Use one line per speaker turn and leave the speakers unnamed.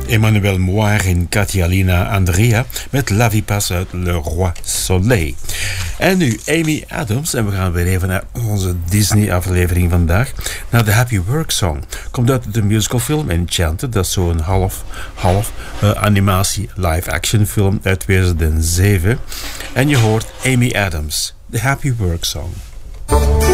Emmanuel Moir en Katyalina Andrea met La Vie passe uit Le Roi Soleil. En nu Amy Adams, en we gaan weer even naar onze Disney-aflevering vandaag, naar de Happy Work Song. Komt uit de musicalfilm Enchanted, dat is zo'n half animatie live-action film uit 2007. En je hoort Amy Adams, de Happy Work Song.